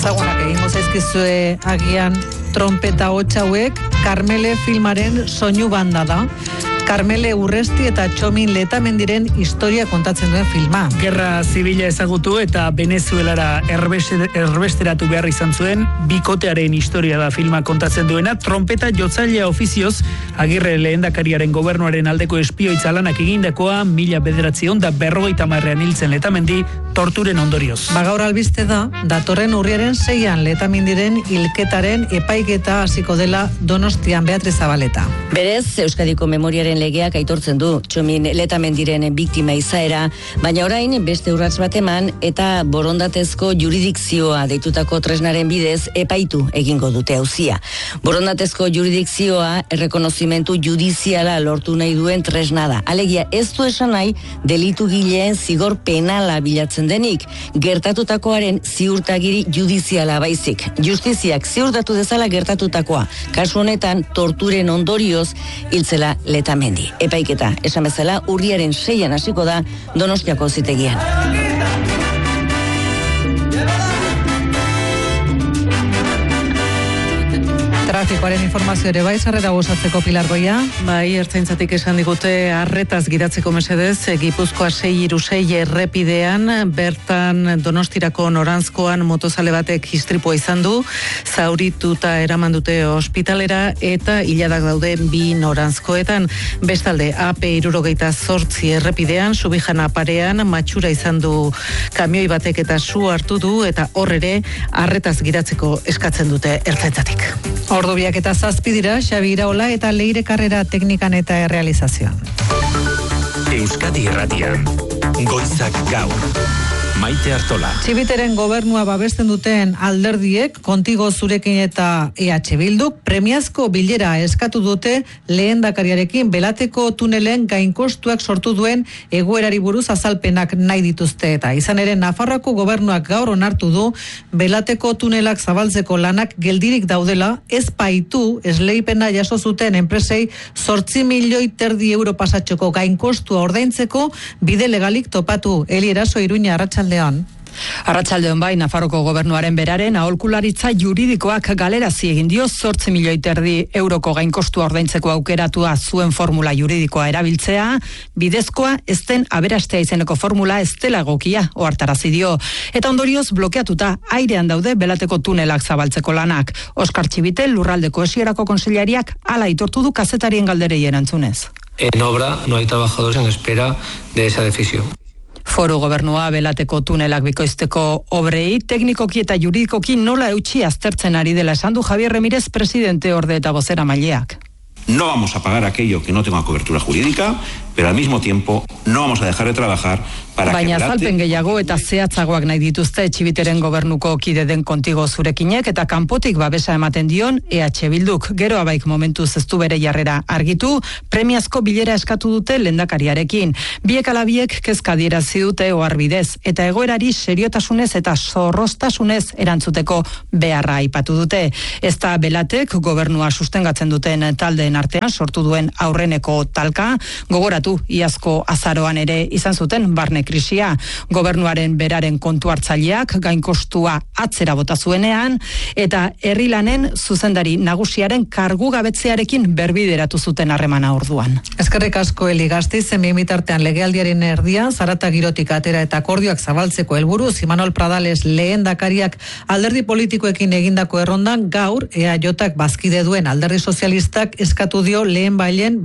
ezagunak egingo zaizkizue agian trompeta hotsa hauek, Karmele filmaren soinu banda da. Karmele Urresti eta Txomin Letamendiren historia kontatzen duen filma. Gerra zibila ezagutu eta Venezuelara erbesteratu behar izan zuen, bikotearen historia da filma kontatzen duena. Trompeta jotzailea ofizioz, Agirre lehendakariaren gobernuaren aldeko espioitza lanak egindakoa, 1950ean hiltzen Letamendi, torturen ondorioz. Gaur albiste da, datorren urriaren 6an Letamendiren hilketaren epaiketa hasiko dela Donostian. Beatriz Zabaleta. Berez, Euskadiko memoriaren legeak aitortzen du Txomin Letamendiren biktima izaera, baina orain beste urrats bat eman eta borondatezko juridikzioa deitutako tresnaren bidez epaitu egingo dute auzia. Borondatezko juridikzioa errekonozimentu judiziala lortu nahi duen tresna da. Alegia ez du esan nahi delitu gileen zigor penala bilatzen denik, gertatutakoaren ziurtagiri judiziala baizik. Justiziak ziurtatu dezala gertatutakoa. Kasu honetan torturen ondorioz hiltzela Letamendi. Epaiketa, esan bezala, urriaren 6an hasiko da Donostiako auzitegian. Trafikoaren informazio ere bai, sarrera gozatzeko Pilar Goia. Bai, ertzaintzatik esan digute arretaz gidatzeko mesedez, Gipuzkoa 636 errepidean, bertan Donostirako noranzkoan motozale batek istripua izan du, zaurituta eraman dute ospitalera eta hiladak daude bi noranzkoetan. Bestalde, AP78 errepidean, Subijana parean, matxura izan du kamioi batek eta su hartu du eta hor ere arretaz gidatzeko eskatzen dute ertzaintzatik. Ordubiak eta 7 dira, Xabi Iraola eta Leire Karrera teknikan eta errealizazioan. Euskadi Irratian, Goizak Gaur. Maite Artola. Txibiteren gobernua babesten duten alderdiek, Kontigo Zurekin eta EH Bilduk, premiazko bilera eskatu dute lehendakariarekin belateko tunelen gainkostuak sortu duen egoerari buruz azalpenak nahi dituzte eta izan ere Nafarroako gobernuak gaur onartu du belateko tunelak zabaltzeko lanak geldirik daudela, ez baitu esleipena jaso zuten enpresei 8,5 milioi euro pasatxoko gainkostua ordaintzeko bide legalik topatu. Eli Eraso, Iruña, Arratsaldeon. Arratsaldeon bai, Nafarroko gobernuaren beraren aholkularitza juridikoak galerazi egin dio 8,5 milioi euroko gainkostua ordaintzeko aukeratua zuen formula juridikoa erabiltzea, bidezkoa ez den aberastea izeneko formula ez dela egokia ohartarazi dio. Eta ondorioz blokeatuta airean daude belateko tunelak zabaltzeko lanak. Oskar Txibite, Lurralde Kohesiorako kontseilariak hala aitortu du kazetarien galderei erantzunez. En obra no hay trabajadores en espera de esa decisión. Foru gobernua belateko tunelak bikoizteko obrei, teknikoki eta juridikoki nola eutxi aztertzen ari dela esan du Javier Remírez, presidente orde eta bozeramaileak. No vamos a pagar aquello que no tenga cobertura jurídica, pero al mismo tiempo no vamos a dejar de trabajar para que... Baina azalpen gehiago eta zehatzagoak nahi dituzte Txibiteren gobernuko kide den Kontigo Zurekinek eta kanpotik babesa ematen dion EH Bilduk. Gero abaik momentuz ez du bere jarrera argitu, premiazko bilera eskatu dute lehendakariarekin. Biek ala biek kezka adierazi dute oharbidez eta egoerari seriotasunez eta zorroztasunez erantzuteko beharra aipatu dute. Ez da belatek gobernua sustengatzen duten taldeen artean sortu duen aurreneko talka, gogoratu iazko azaroan ere izan zuten barne krisia. Gobernuaren beraren kontu hartzaileak gainkostua atzera bota zuenean eta herrilanen zuzendari nagusiaren kargugabetzearekin berbideratu zuten harremana orduan. Eskerrik asko Eli Gaztiz, bitartean legealdiaren erdia, zarata girotik atera eta akordioak zabaltzeko helburuz, Imanol Pradales lehendakariak alderdi politikoekin egindako errondan gaur EAJak bazkide duen alderdi sozialistak eskatu dio lehen bailen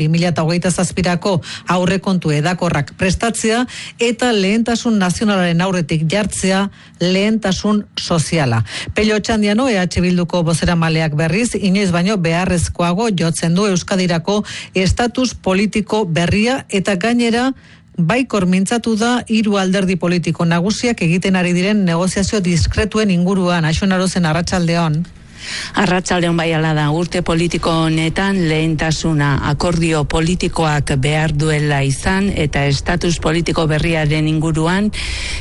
2027ko aurrekontu edakorrak prestatzea eta lehentasun nazionalaren aurretik jartzea lehentasun soziala. Pello Txandiano, EH Bilduko bozeramaleak berriz, inoiz baino beharrezkoago jotzen du Euskadirako estatus politiko berria eta gainera baikor mintzatu da 3 alderdi politiko nagusiak egiten ari diren negoziazio diskretuen inguruan. Aixon Arozen, Arratsaldeon. Arratsaldeon bai ala da, urte politiko honetan lehentasuna akordio politikoak behar duela izan eta estatus politiko berriaren inguruan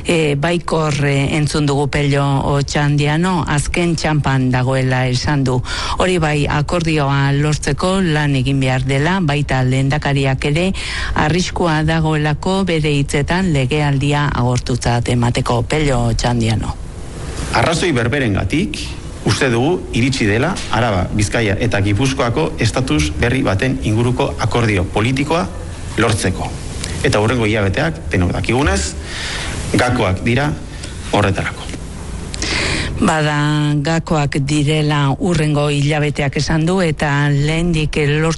baikor entzun dugu Pello Otxandiano, azken txampan dagoela esan du. Hori bai, akordioa lortzeko lan egin behar dela, baita lehendakariak ere arriskua dagoelako bere hitzetan legealdia agortutzat emateko. Pello Otxandiano. Arrazoi berberengatik, uste dugu iritsi dela Araba, Bizkaia eta Gipuzkoako estatus berri baten inguruko akordio politikoa lortzeko. Eta hurrengo hilabeteak, denok dakigunez, gakoak dira horretarako. Bada gakoak direla urrengo hilabeteak esan du eta lehendik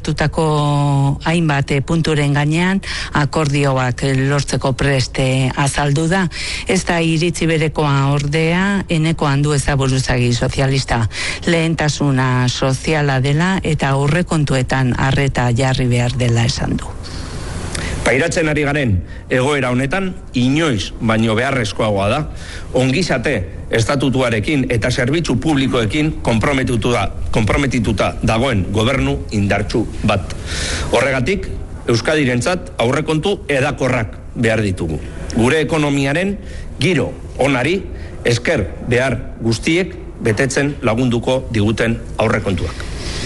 lortutako hainbat punturen gainean akordioak lortzeko preste azaldu da. Ez da iritzi berekoa ordea eneko handu ezaburuzagi sozialista. Lehentasuna soziala dela eta aurrekontuetan arreta jarri behar dela esan du. Pairatzen ari garen egoera honetan inoiz baino beharrezkoagoa da ongizate estatutuarekin eta zerbitzu publikoekin konprometituta dagoen gobernu indartsu bat. Horregatik, Euskadirentzat aurrekontu edakorrak behar ditugu. Gure ekonomiaren giro onari esker behar guztiek betetzen lagunduko diguten aurrekontuak.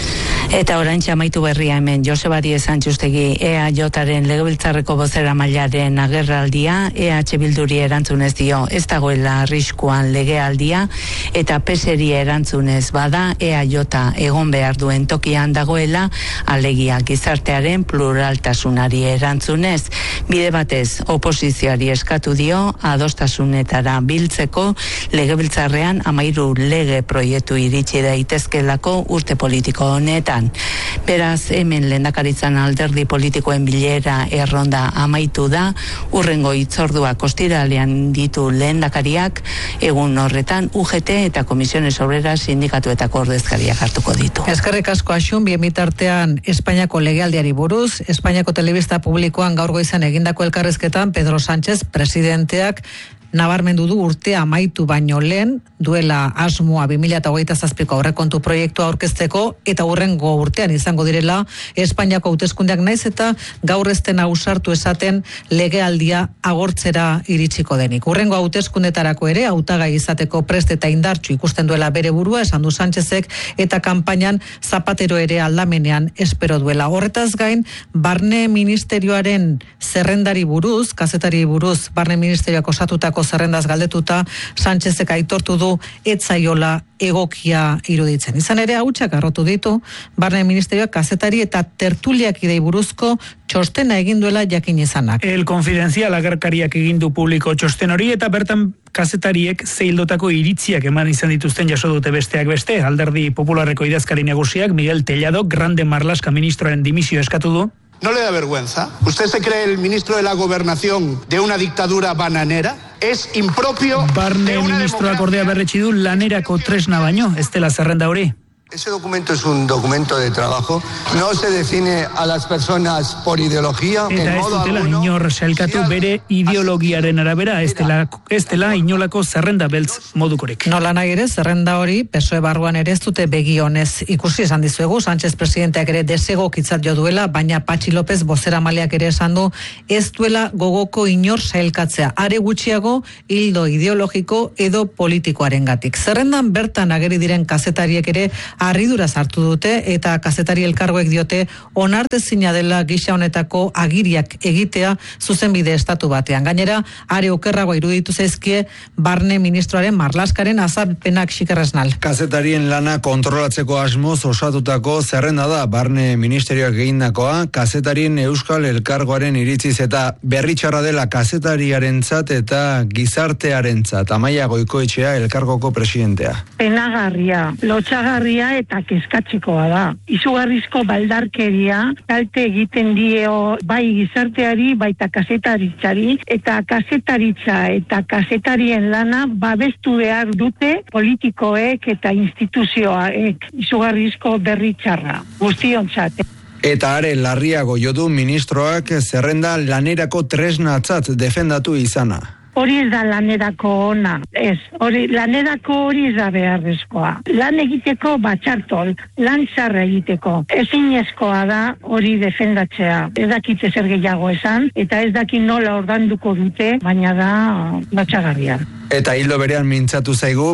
Eta oraintxe amaitu berria hemen Joseba Díez Antxustegi EAJaren legebiltzarreko bozeramailearen agerraldia EH Bilduri erantzunez dio ez dagoela arriskuan legealdia eta PSeri erantzunez bada EAJ egon behar duen tokian dagoela alegia gizartearen pluraltasunari erantzunez. Bide batez oposizioari eskatu dio adostasunetara biltzeko legebiltzarrean 13 lege proiektu iritsi daitezkelako urte politiko honetan. Beraz, hemen lehendakaritzan alderdi politikoen bilera erronda amaitu da, urrengo hitzorduak ostiralean ditu lehendakariak, egun horretan UGT eta Komisiones Obreras sindikatuetako ordezkariak hartuko ditu. Eskerrik asko Axun, bien bitartean Espainiako legealdiari buruz, Espainiako telebista publikoan gaur goizan egindako elkarrezketan Pedro Sánchez presidenteak nabarmendu du urtea amaitu baino lehen duela asmoa 2027ko aurrekontu proiektua aurkezteko eta hurrengo urtean izango direla Espainiako hauteskundeak naiz eta gaur ez den ausartu esaten legealdia agortzera iritsiko denik. Hurrengo hauteskundetarako ere hautagai izateko prest eta indartsu ikusten duela bere burua esan du Sánchezek eta kanpainan Zapatero ere aldamenean espero duela. Horretaz gain, Barne Ministerioaren zerrendari buruz, kazetari buruz, Barne Ministerioak osatutako zerrendaz galdetuta, Sánchezek aitortu du etzaiola egokia iruditzen. Izan ere, hautsak arrotu ditu, Barne Ministerioak kazetari eta tertuliak idei buruzko txostena egin duela jakin izanak. El Confidencial agerkariak egin du publiko txosten hori eta bertan kazetariek zeildotako iritziak eman izan dituzten jaso dute besteak beste. Alderdi Popularreko idazkari nagusiak Miguel Tellado, Grande Marlaska ministroaren dimisio eskatu du. ¿No le da vergüenza? ¿Usted se cree el ministro de la Gobernación de una dictadura bananera? Es impropio. Barne ministroak ordea berretsi du lanerako tresna baino, ez dela zerrenda hori. Ese documento es un documento de trabajo. No se define a las personas por ideología. Eta ez dutela inor sailkatu bere ideologiaren arabera, ez dela inolako zerrenda beltz modukorik. Nola nahi ere, zerrenda hori, PSOE barruan ere ez dute begionez ikusi esan dizuegu, Sánchez presidenteak ere desegokitzat jo duela, baina Patxi López bozeramaileak ere esan du, ez duela gogoko inor sailkatzea, are gutxiago hildo ideologiko edo politikoarengatik. Zerrendan bertan ageri diren kazetariek ere harridura sartu dute eta kazetari elkargoek diote onartezina dela gisa honetako agiriak egitea zuzenbide estatu batean. Gainera, are okerrago iruditu zaizkie Barne ministroaren Marlaskaren azalpenak xikerresnal. Kazetarien lana kontrolatzeko asmoz osatutako zerrenda da Barne ministerioak egindakoa, kazetarien Euskal Elkargoaren iritziz eta berritxarra dela kazetariarentzat eta gizartearentzat. Amaia Goikoetxea elkargoko presidentea. Penagarria, lotxagarria eta kezkatzekoa da. Izugarrizko baldarkeria kalte egiten dio bai gizarteari, baita kazetaritzari, eta kazetaritza eta kazetarien lana babestu behar dute politikoek eta instituzioek. Izugarrizko berritxarra. Guztiontzat. Eta are larriago jodu ministroak zerrenda lanerako tresnatzat defendatu izana. Hori ez da lanerako ona, ez. Lanerako hori ez da beharrezkoa. Lan egiteko batxartol, lan txarra egiteko. Ezinezkoa da hori defendatzea. Ez dakite zer gehiago esan, eta ez daki nola ordanduko dute, baina da batxagarria. Eta hildo berean mintzatu zaigu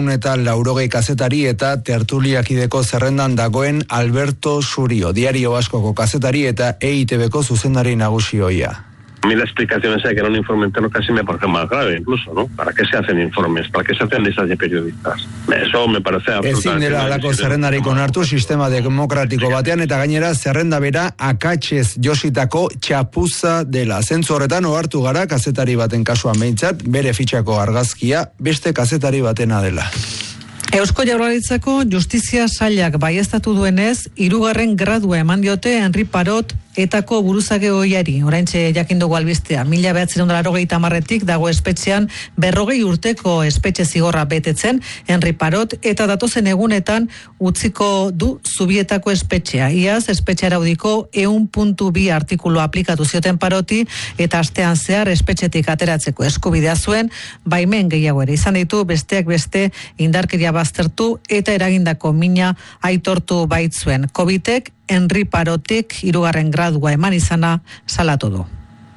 280 kazetari eta tertuliakideko zerrendan dagoen Alberto Surio, Diario Baskoko kazetari eta EITBko zuzendari nagusio ia. A mí la explicación esa de que era un informe interno casi me parece más grave, incluso, ¿no? ¿Para qué se hacen informes? ¿Para qué se hacen listas de periodistas? Eso me parece absolutamente... Ezin dela alako zerrendarik onartu sistema demokratiko batean, eta gainera zerrenda bera akatsez jositako txapuza dela. Zentzu horretan ohartu gara kazetari baten kasuan behintzat, bere fitxako argazkia beste kazetari batena dela. Eusko Jaurlaritzako Justizia Sailak baieztatu duenez, 3. gradua eman diote Henri Parot etako buruzage ohiari. Oraintxe jakin dugu albistea. 1980etik dago espetxean 40 urteko espetxe zigorra betetzen Henri Parot, eta datozen egunetan utziko du Zubietako espetxea. Iaz espetxe araudiko 100.2 artikulu aplikatu zioten Paroti, eta astean zehar espetxetik ateratzeko eskubidea zuen, baimen gehiago ere izan ditu, besteak beste indarkeria baztertu eta eragindako mina aitortu baitzuen. Covitek Henri Parotik 3. gradua eman izana salatu du.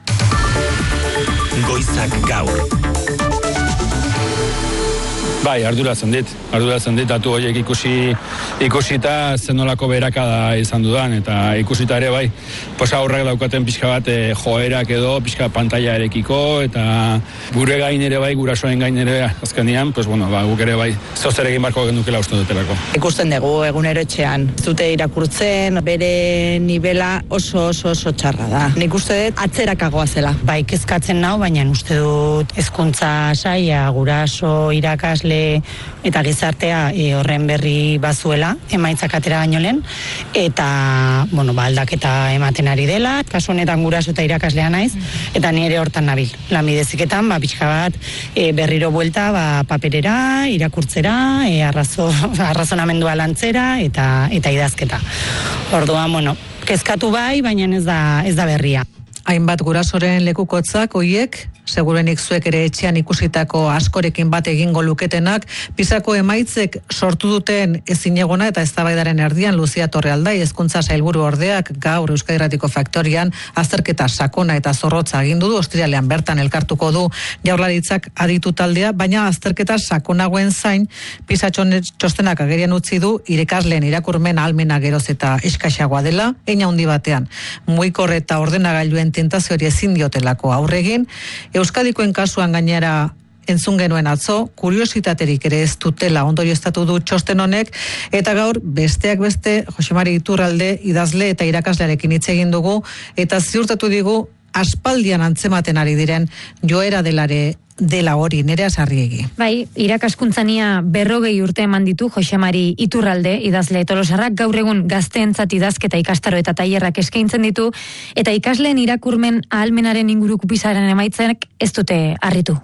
Goizak gaur. Bai, arduratzen dit, datu horiek ikusita zenolako berakada izan dudan, eta ikusita ere bai, aurrak daukaten pixka bat joerak edo, pixka pantalla erekiko, eta gure gain ere bai, gurasoen gain ere azkenean, guk ere bai, zozer egin barko genukela uste dutelako. Ikusten dugu egunero etxean, zute irakurtzen, bere nivela oso txarra da. Nik uste dut atzerakagoa zela. Bai, kezkatzen nau, baina uste dut hezkuntza saila, guraso, irakasle eta gizartea horren berri bazuela, emaitzak atera baino lehen, eta aldaketa ematen ari dela, kasu honetan guraso eta irakaslea naiz, eta ni ere hortan nabil. Lanbideziketan, pixka bat berriro buelta, paperera, irakurtzera, arrazonamendua lantzera, eta idazketa. Orduan, kezkatu bai, baina ez da berria. Hainbat gurasoren lekukotzak hoiek, segurenik zuek ere etxean ikusitako askorekin bat egingo luketenak, Pisako emaitzek sortu duten ezinegona eta eztabaidaren erdian Luzia Torrealdai hezkuntza sailburu ordeak gaur Euskadi Irratiko Faktorian azterketa sakona eta zorrotza agindu du, ostiralean bertan elkartuko du Jaurlaritzak aditu taldea, baina azterketa sakonagoen zain Pisa txostenak agerian utzi du irakasleen irakurmen ahalmena geroz eta eskaxagoa dela, hein handi batean muikor eta ordenagailuen tentazio hori ezin diotelako aurregin. Euskadikoen kasuan gainera entzun genuen atzo, kuriositaterik ere ez dutela ondorioztatu du txosten honek, eta gaur besteak beste Jose Mari Iturralde idazle eta irakaslearekin hitz egin dugu, eta ziurtatu digu aspaldian antzematen ari diren joera dela hori, Nerea Sarriegi. Bai, irakaskuntzania 40 urte eman ditu Jose Mari Iturralde, idazle tolosarrak, gaur egun gazteentzat idazketa ikastaro eta tailerrak eskaintzen ditu, eta ikasleen irakurmen ahalmenaren inguruko Pisaren emaitzek ez dute harritu.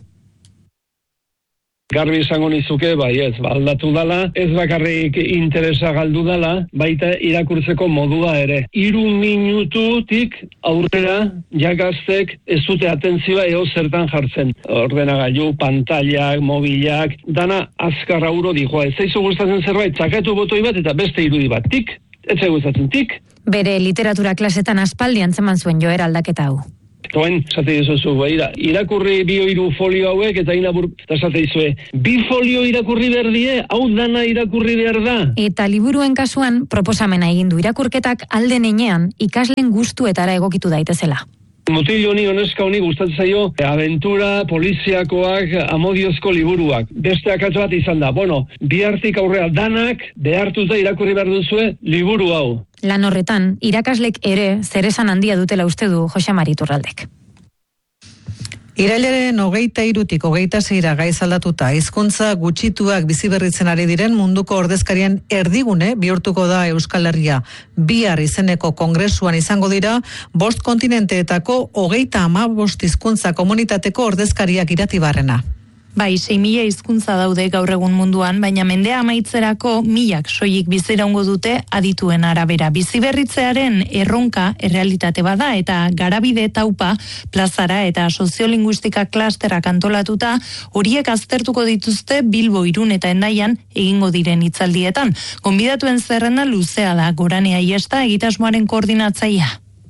Garbi izango nizuke, bai ez, aldatu dala, ez bakarrik interesa galdu dala, baita irakurtzeko modua ere. 3 minututik aurrera jakaztek ez dute atentzioa zertan jartzen. Ordenagailu, pantailak, mobilak, dana azkar auro dijoa. Ez zaizu gustatzen zerbait, zakatu botoi bat eta beste irudi bat, tik, ez zaizu gustatzen, tik. Bere literatura klasetan aspaldi antzeman zuen joera aldaketa hau. Toen, zate dizuzu, irakurri 2-3 folio hauek, eta zate dizue, 2 folio irakurri behar die, hau dana irakurri behar da. Eta liburuen kasuan, proposamena egindu irakurketak alde neinean, ikasleen gustuetara egokitu daitezela. Mutil honi, oneska honi gustatzen zaio, aventura, poliziakoak, amodiozko liburuak. Beste akatz bat izan da. Bihartik aurrea danak, behartuta irakurri behar duzue, liburu hau. Lan horretan, irakaslek ere zeresan handia dutela uste du Jose Mari Iturraldek. Irailaren 23-tik 26-ra gaiz aldatuta, hizkuntza gutxituak biziberritzen ari diren munduko ordezkarien erdigune bihurtuko da Euskal Herria. Bihar izeneko kongresuan izango dira 5 kontinenteetako 35 hizkuntza komunitateko ordezkariak iratibarrena. Bai, 6.000 hizkuntza daude gaur egun munduan, baina mendea amaitzerako 1.000 soilik biziraungo dute adituen arabera. Biziberritzearen erronka errealitate bada eta Garabide Taupa plazara eta soziolinguistika klasterak antolatuta horiek aztertuko dituzte Bilbo, Irun eta Hendaian egingo diren hitzaldietan. Gonbidatuen zerrenda luzea da, Goranea Iesta egitasmoaren koordinatzailea.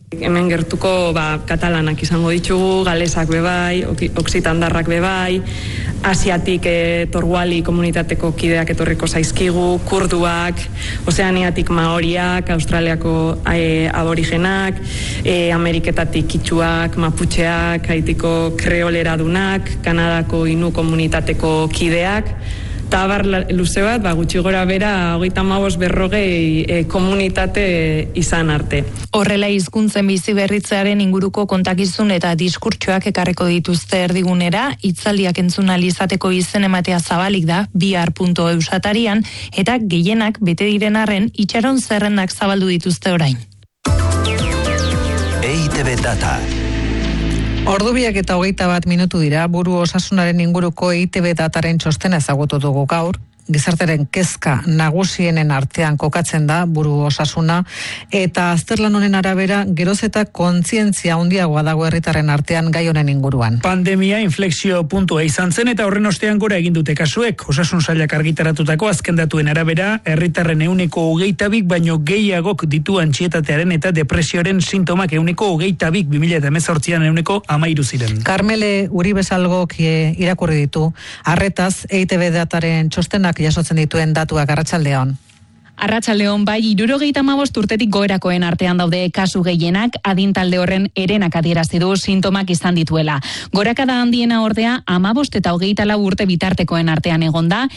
Hemen gertuko katalanak izango ditugu, galesak bebai, oksitandarrak bebai, asiatik torguali komunitateko kideak etorriko zaizkigu, kurduak, ozeaniatik maoriak, australiako aborigenak, ameriketatik kitxuak, maputxeak, haitiko kreoleradunak, kanadako inu komunitateko kideak, eta abar luze bat, gutxi gora bera, 35-40 komunitate izan arte. Horrela hizkuntzen bizi berritzearen inguruko kontakizun eta diskurtsoak ekarriko dituzte erdigunera, hitzaldiak entzun ahal izateko izen ematea zabalik da, bihar.eusatarian, eta gehienak bete diren arren itxaron zerrendak zabaldu dituzte orain. EITB Data. Ordubiak eta 21 minutu dira, buru osasunaren inguruko EITB dataren txostena ezagutu dugu gaur. Gizarteren kezka nagusienen artean kokatzen da buru osasuna, eta azterlan honen arabera geroz eta kontzientzia handiagoa dago herritarren artean gai honen inguruan. Pandemia inflexio puntua izan zen eta horren ostean gora egin dute kasuek. Osasun sailak argitaratutako azken datuen arabera, herritarren 22% baino gehiagok ditu antsietatearen eta depresioaren sintomak 22% 2018an 13 ziren. Karmele Uribesalgok irakurri ditu, arretaz EITB dataren txostenak jasotzen dituen datuak. Arratsaldeon. Arratsaldeon, bai, 75 urtetik goerakoen artean daude kasu gehienak, adintalde horren herenak adierazi du sintomak izan dituela. Gorakada handiena ordea 15 eta 24 urte bitartekoen artean egonda,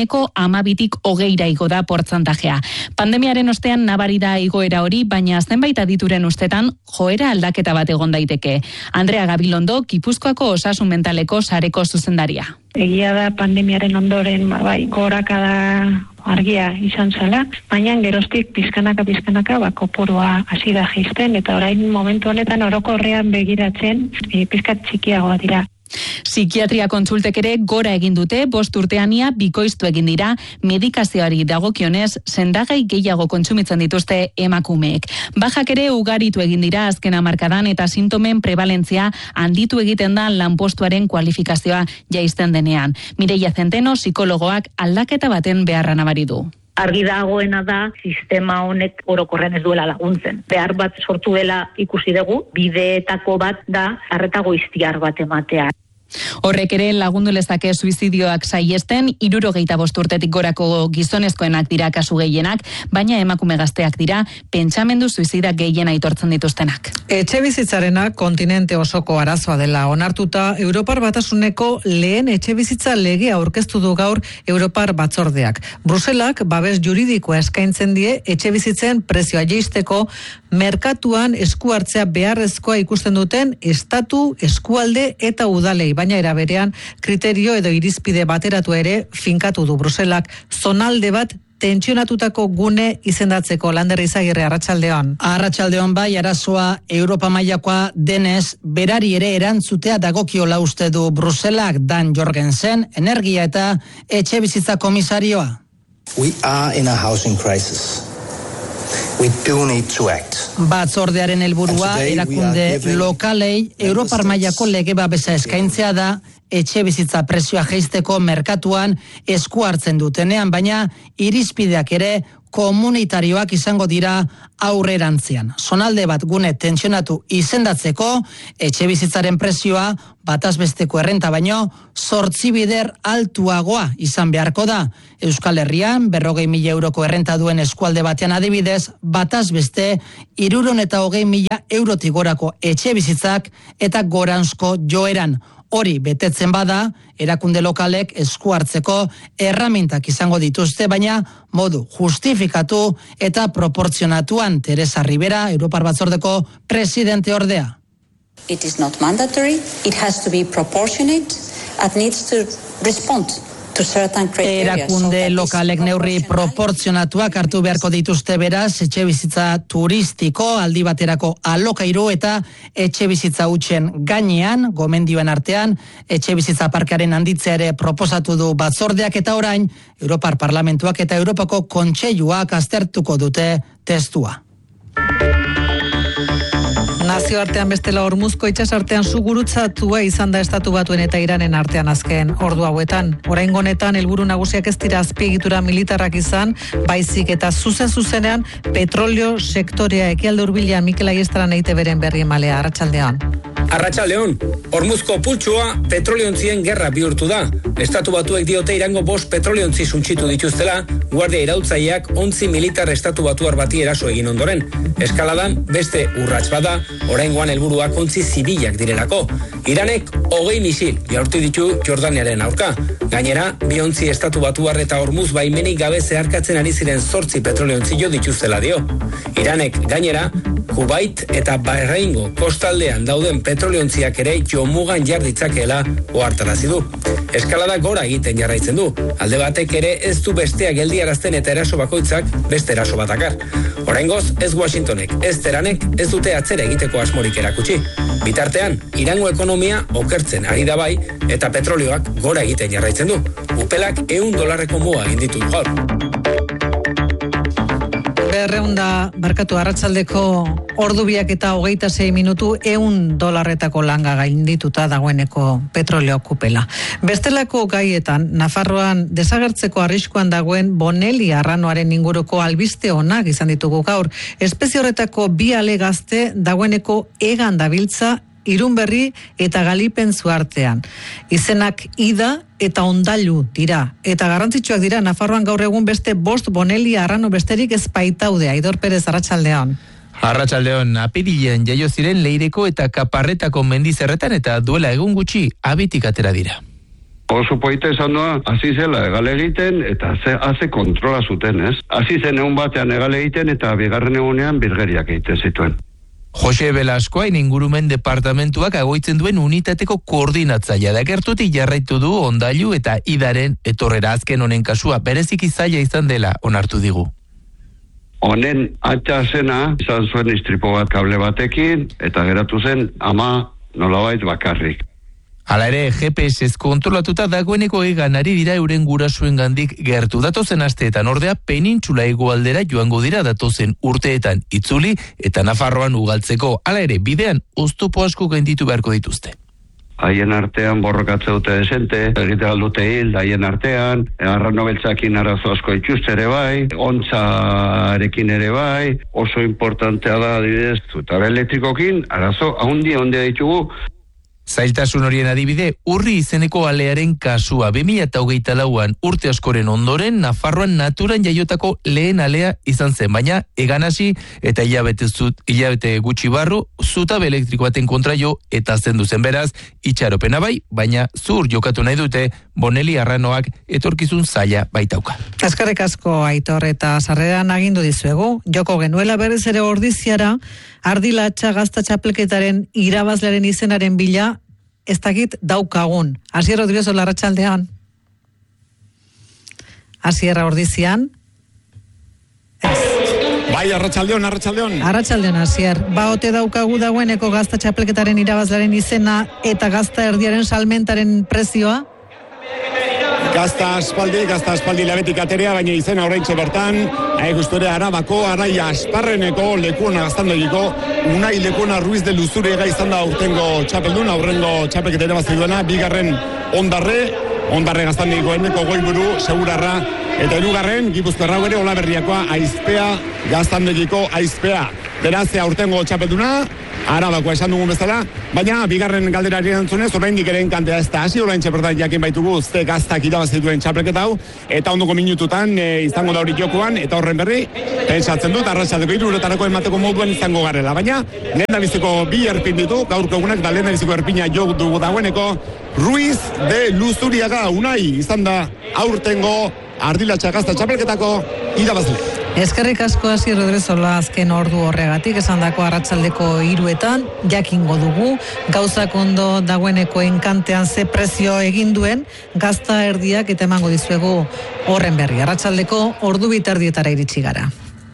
12% 20 igo da portzentajea. Pandemiaren ostean nabari da igoera hori, baina zenbait adituren ustetan joera aldaketa bat egon daiteke. Andrea Gabilondo, Gipuzkoako osasun mentaleko sareko zuzendaria. Egia da pandemiaren ondoren, gorakada argia izan zela, baina geroztik pizkanaka kopurua hasi da jaisten, eta orain momentu honetan orokorrean begiratzen pizkat txikiagoa dira. Psikiatria kontsultek ere gora egin dute, 5 urteania bikoiztu egin dira, medikazioari dagokionez sendagai gehiago kontsumitzen dituzte emakumeek. Bajak ere ugaritu egin dira azken hamarkadan eta sintomen prebalentzia handitu egiten da lanpostuaren kualifikazioa jaisten denean. Mireia Zenteno, psikologoak aldaketa baten beharra nabari du. Argi dagoena da, sistema honek orokorren ez duela laguntzen. Behar bat sortu dela ikusi dugu, bideetako bat da arreta goiztiar bat ematea. Horrek ere lagundu lezake suizidioak saiesten, 75 urtetik gorako gizonezkoenak dira kasu gehienak, baina emakume gazteak dira pentsamendu suizida gehien aitortzen dituztenak. Etxebizitzarena kontinente osoko arazoa dela onartuta, Europar Batasuneko lehen etxebizitza legea aurkeztu du gaur Europar Batzordeak. Bruselak babes juridikoa eskaintzen die etxebizitzen prezioa jaisteko, merkatuan esku hartzea beharrezkoa ikusten duten estatu, eskualde eta udalei, baina era berean kriterio edo irizpide bateratu ere finkatu du Bruselak, zonalde bat tentsionatutako gune izendatzeko. Lander Izagirre, arratsaldeon. Arratsaldeon, bai, arazoa Europa mailakoa denez, berari ere erantzutea dagokiola uste du Bruselak. Dan Jorgensen, energia eta etxebizitza komisarioa. We are in a housing crisis. We do need to act. Batzordearen helburua erakunde lokalei Europar mailako lege babesa eskaintzea da, etxe bizitza prezioa jaisteko merkatuan esku hartzen dutenean, baina irizpideak ere komunitarioak izango dira aurrerantzean. Zonalde bat gune tentsionatu izendatzeko, etxe bizitzaren prezioa batazbesteko errenta baino 8 bider altuagoa izan beharko da. Euskal Herrian 40.000 euroko errenta duen eskualde batean adibidez, batazbeste 320.000 eurotik gorako etxe bizitzak eta goranzko joeran. Hori betetzen bada, erakunde lokalek esku hartzeko erramintak izango dituzte, baina modu justifikatu eta proportzionatuan. Teresa Rivera, Europar Batzordeko presidente ordea. It is not mandatory, it has to be proportionate, and needs to respond to certain criteria. Erakunde lokalek neurri proportzionatuak hartu beharko dituzte beraz, etxe bizitza turistiko, aldi baterako alokairu eta etxe bizitza hutsen gainean, gomendioen artean, etxe bizitza parkearen handitzea ere proposatu du batzordeak eta orain, Europar Parlamentuak eta Europako Kontseiluak aztertuko dute testua. Nazioartean bestela Hormuzko itsasartean sugurutzatua izan da Estatu Batuen eta Iranen artean azken ordu hauetan. Oraingo honetan helburu nagusiak ez dira azpiegitura militarrak izan, baizik eta zuzenean petrolio sektorea. Ekialde Hurbilean Mikel Aiestaran EITBren berri emalea. Arratsaldean. Arratsaldeon, Hormuzko pultsua petroliontzien gerra bihurtu da. Estatu Batuek diote Irango 5 petroliontzi suntsitu dituztela, guardia irautzaileak 11 militar Estatu Batuar bati eraso egin ondoren. Eskaladan beste urrats bada, oraingoan helburuak ontzi zibilak direlako. Iranek 20 misil jaurti ditu Jordaniaren aurka. Gainera, 2 ontzi Estatu Batuar eta Hormuz baimenik gabe zeharkatzen ari ziren 8 petroliontzi jo dituztela dio. Iranek gainera, Kuwait eta Bahraingo kostaldean dauden petroliontziak ere jomugan jar ditzakeela ohartarazi du. Eskalada gora egiten jarraitzen du. Alde batek ere ez du bestea geldiarazten eta eraso bakoitzak beste eraso batakar. Oraingoz, ez Washingtonek, ez Teheranek ez dute atzera egiteko asmorik erakutsi. Bitartean, Irango ekonomia okertzen ari da bai eta petrolioak gora egiten jarraitzen du. Upelak $100 muga egin ditu gaur. Berreunda barkatu arratsaldeko ordu 2:26 minutu $100 langa gaindituta dagoeneko petroleo kupela. Bestelako gaietan, Nafarroan desagertzeko arriskuan dagoen Bonelli arranoaren inguruko albiste onak izan ditugu gaur. Espezie horretako 2 ale gazte dagoeneko egan dabiltza Irunberri eta Galipenzu artean. Izenak Ida eta Ondailu dira. Eta garrantzitsuak dira Nafarroan gaur egun beste 5 Bonelli arrano besterik ez baitaude. Aidor Perez, arratsaldeon. Arratsaldeon, apirilean jaio ziren Leireko eta Kaparretako mendizerretan eta duela egun gutxi abitik atera dira. Oso poite esan doa, hasi zela egal egiten eta haze kontrola zuten, ez? Hasi zen egun batean egal egiten eta bigarren egunean birgeriak egiten zituen. Jose Belaskoain ingurumen departamentuak agoitzen duen unitateko koordinatzailea da gertutik jarraitu du Ondailu eta Idaren etorrera. Azken honen kasua bereziki zaila izan dela onartu digu. Honen atxa zena izan zuen istripo bat kable batekin eta geratu zen ama nolabait bakarrik. Hala ere, GPS kontrolatuta dagoeneko egan ari dira euren gurasuen gandik gertu. Datozen asteetan ordea penintxula hegoaldera joango dira datozen urteetan itzuli eta Nafarroan ugaltzeko. Hala ere, bidean oztopo asko gainditu beharko dituzte. Haien artean borrokatze dute desente, egite aldute hil, haien artean, arrano beltzakin arazo asko itxuste ere bai, ontzarekin ere bai, oso importantea da adibidez, zutabe elektrikokin, arazo handia ditugu. Zailtasun horien adibide, Urri izeneko alearen kasua 2024an urte askoren ondoren Nafarroan naturan jaiotako lehen alea izan zen, baina egan hasi eta hilabete gutxi barru zutabe elektriko baten kontra jo eta zendu zen, beraz itxaropena bai, baina zur jokatu nahi dute Bonelli arranoak etorkizun zaila baitauka. Eskerrik asko Aitor, eta sarreran agindu dizuegu, joko genuela berriz ere Ordiziara, Ardilatxa gazta txapelketaren irabazlearen izenaren bila ez dakit daukagun. Asier Rodríguez, arratsaldean. Asier Ordizian. Bai, arratsaldeon. Arratsaldeon, Asier. Ote daukagu dagoeneko gazta txapelketaren irabazlearen izena eta gazta erdiaren salmentaren prezioa? Gazta aspaldi labetik aterea, baina izena oraintxe bertan, guztore Arabako, Araia Asparreneko, Lekuona gaztandegiko, Unai Lekuona Ruiz de Luzuriega izan da urtengo txapeldun, aurrengo txapelketa irabazi duena, bigarren Ondarre gaztandegiko erneko Goiburu, Segurarra, eta hirugarren Gipuzkoarra ere Olaberriakoa, Aizpea gaztandegiko Aizpea. Beraz, urtengo txapelduna, Arabakoa esan dugun bezala, baina bigarren galderari erantzunez, oraindik ere enkantea ez da hasi, oraintxe bertan jakin baitugu ze gaztak irabazi duen txapelketa hau, eta ondoko minututan izango da hori jokoan, eta horren berri, pentsatzen dut, arratsaldeko 3 emateko moduan izango garela, baina lehendabiziko 2 erpin ditu, gaurko egunak da lehendabiziko erpina jo dugu dagoeneko, Ruiz de Luzuriaga Unai izan da aurtengo Ardilatxa gazta txapelketako irabazle. Eskerrik asko Asier Rodríguez, azken ordu horregatik esandako arratsaldeko 3etan jakingo dugu gauzak ondo dagoeneko enkantean ze prezio egin duen gazta erdiak eta emango dizuegu horren berri. Arratsaldeko ordu 2:30 iritsi gara.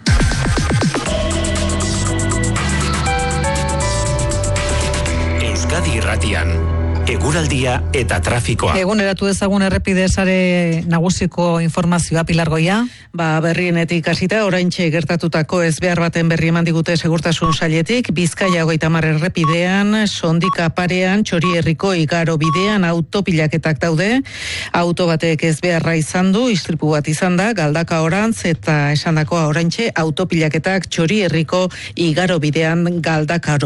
Euskadi Irratian eguraldia eta trafikoa. Eguneratu ezagun errepide sare nagusiko informazioa, Pilar Goia. Berrienetik hasita, oraintxe gertatutako ezbehar baten berri eman digute segurtasun sailetik, Bizkaia 30 errepidean, Sondika parean, Txorierriko igaro bidean autopilaketak daude. Auto batek ezbeharra izan du, istripu bat izan da, Galdaka orantz eta esandakoa oraintxe autopilaketak Txorierriko igaro bidean Galdaka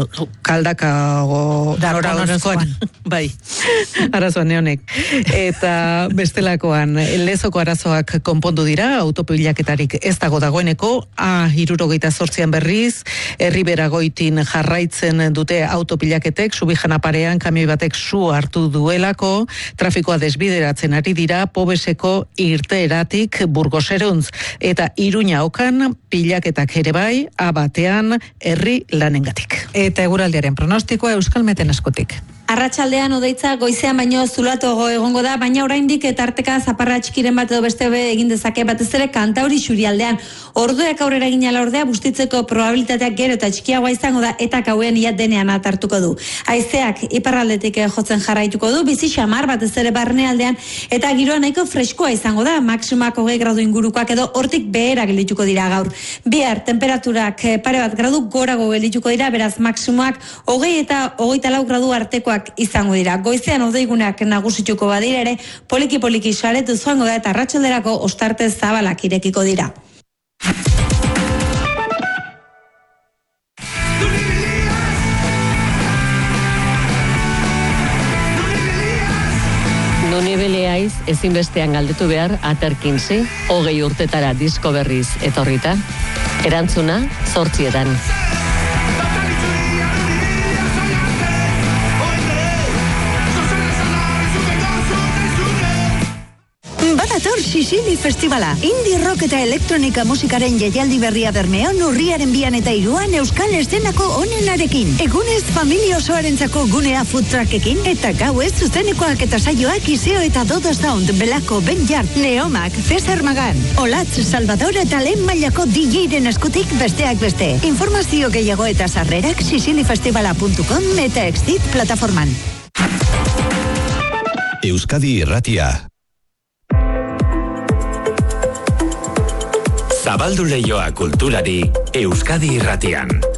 bai, arazoan neonek. Eta bestelakoan, lezoko arazoak konpondu dira, autopilaketarik ez dagoeneko, A68an berriz, Herriberagoitin jarraitzen dute autopilaketek, Subijana parean kamioi batek su hartu duelako, trafikoa desbideratzen ari dira, Pobeseko irteeratik Burgoseruntz, eta Iruña okan pilaketak ere bai, A1 herri lanengatik. Eta eguraldiaren pronostikoa Euskalmeten eskutik. Arratsaldean odeitza goizean baino zulatuago egongo da, baina oraindik tarteka zaparra txikiren bat edo beste egin dezake, batez ere Kantauri Xurialdean. Orduak aurrera egin ala ordea bustitzeko probabilitateak gero eta txikiagoa izango da, eta gauean ia denean atartuko du. Haizeak iparraldetik jotzen jarraituko du, bizi xamar batez ere barnealdean, eta giroa nahiko freskoa izango da, maximak 20 gradu ingurukoak edo hortik behera geldituko dira gaur. Bihar temperaturak pare bat gradu gorago geldituko dira, beraz maximuak 20 eta 24 gradu artekoak izango dira. Goizean odeigunak nagusituko badira ere, poliki-poliki saretu zoango da eta arratsalderako ostarte zabalak irekiko dira. Nonibeleaiz ezinbestean galdetu behar Aterkinsi, 20 urtetara disko berriz etorrita. Erantzuna 8:00. Badator Sicily Festivala. Indie rock eta elektronika musikaren jaialdi berria Bermeon urriaren 2 eta 3 euskal eszenako onenarekin. Egunez familia osoarentzako gunea food truckekin eta gauez zuzenekoak eta saioak Iseo eta Dodo Sound, Belako, Ben Jart, Neomak, Cesar Magan, Olatz, Salvador eta lehen mailako DJ-ren eskutik besteak beste. Informazio gehiago eta sarrerak siciliafestivala.com eta Exit plataforman. Euskadi Irratia. Zabaldu leioa kulturari Euskadi Irratian.